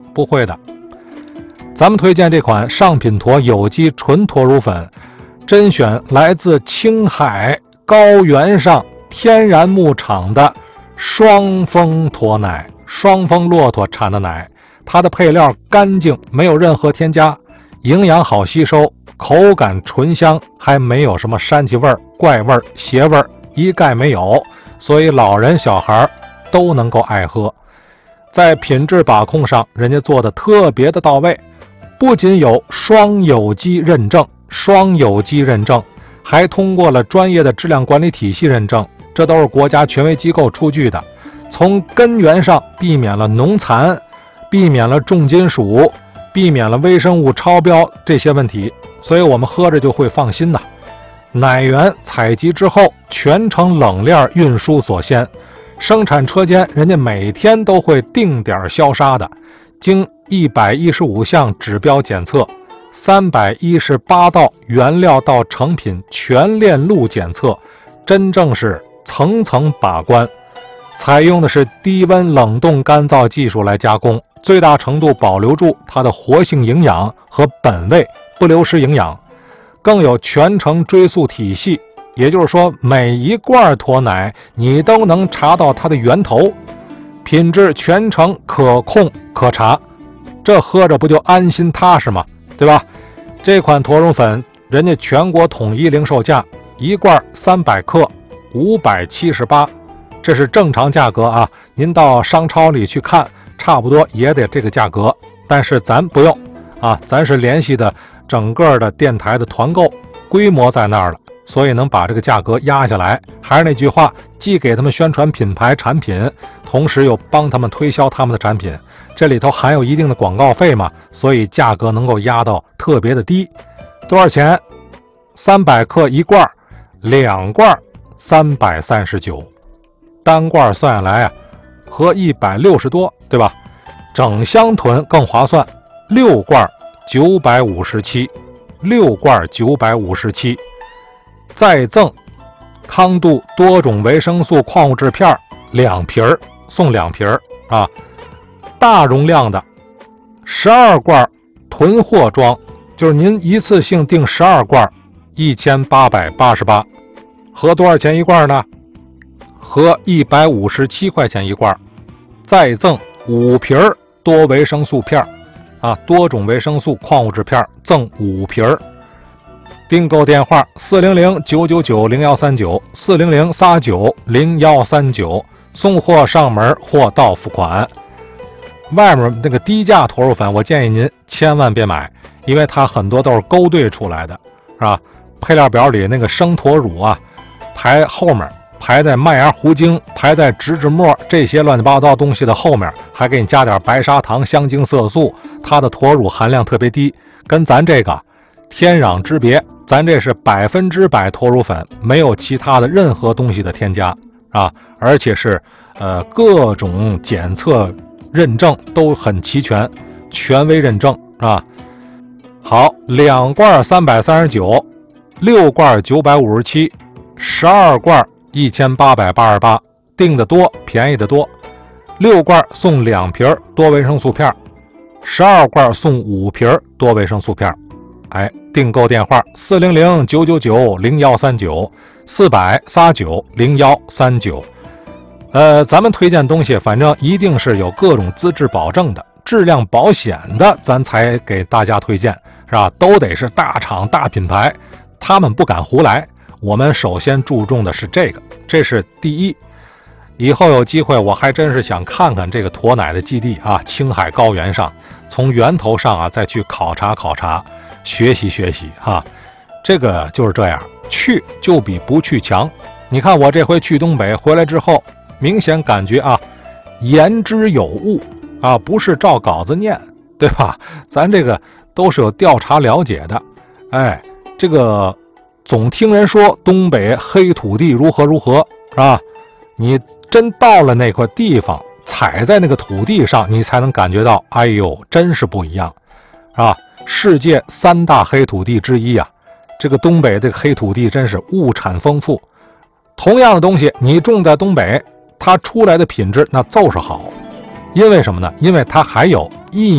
不会的。咱们推荐这款上品坨有机纯驼乳粉，甄选来自青海高原上天然牧场的双峰驼奶，双峰骆驼产的奶，它的配料干净，没有任何添加，营养好吸收，口感醇香，还没有什么膻气味、怪味、邪味，一概没有，所以老人小孩都能够爱喝。在品质把控上，人家做的特别的到位，不仅有双有机认证，还通过了专业的质量管理体系认证，这都是国家权威机构出具的，从根源上避免了农残，避免了重金属，避免了微生物超标这些问题，所以我们喝着就会放心呐。奶源采集之后全程冷链运输所鲜，生产车间人家每天都会定点消杀的，经115项指标检测，318道原料到成品全链路检测，真正是层层把关，采用的是低温冷冻干燥技术来加工，最大程度保留住它的活性营养和本味，不流失营养，更有全程追溯体系，也就是说每一罐驼奶你都能查到它的源头，品质全程可控可查，这喝着不就安心踏实吗？对吧？这款驼乳粉人家全国统一零售价，一罐300克578，这是正常价格啊，您到商超里去看，差不多也得这个价格，但是咱不用啊，咱是联系的整个的电台的团购，规模在那儿了，所以能把这个价格压下来。还是那句话，既给他们宣传品牌产品，同时又帮他们推销他们的产品，这里头含有一定的广告费嘛，所以价格能够压到特别的低。多少钱？300克一罐，2罐339，单罐算下来啊，合160多，对吧？整箱囤更划算，6罐957，6罐957，再赠康度多种维生素矿物质片2瓶，送2瓶啊，大容量的12罐囤货装，就是您一次性订12罐，1888，合多少钱一罐呢？合157块钱一罐，再赠5瓶多维生素片啊，多种维生素矿物质片赠5瓶。订购电话400-999-0139，400-39-0139，送货上门，货到付款。外面那个低价驼乳粉，我建议您千万别买，因为它很多都是勾兑出来的，是吧？配料表里那个生驼乳啊，排后面，排在麦芽糊精，排在植脂末，这些乱七八糟东西的后面，还给你加点白砂糖、香精、色素，它的驼乳含量特别低，跟咱这个天壤之别。咱这是100%驼乳粉，没有其他的任何东西的添加啊，而且是各种检测认证都很齐全，权威认证啊。好，2罐339，6罐957，12罐1888，订的多，便宜的多。6罐送2瓶多维生素片，12罐送5瓶多维生素片。哎，订购电话400-999-0139，400-39-0139。咱们推荐东西，反正一定是有各种资质保证的、质量保险的，咱才给大家推荐，是吧？都得是大厂大品牌，他们不敢胡来。我们首先注重的是这个，这是第一。以后有机会，我还真是想看看这个驼奶的基地啊，青海高原上，从源头上啊再去考察考察。学习学习哈，这个就是这样，去就比不去强。你看我这回去东北回来之后，明显感觉啊，言之有物啊，不是照稿子念，对吧？咱这个都是有调查了解的。哎，这个总听人说东北黑土地如何如何，是吧？你真到了那块地方，踩在那个土地上，你才能感觉到，哎呦，真是不一样，是吧？世界3大黑土地之一啊，这个东北这个黑土地真是物产丰富。同样的东西，你种在东北，它出来的品质那就是好。因为什么呢？因为它还有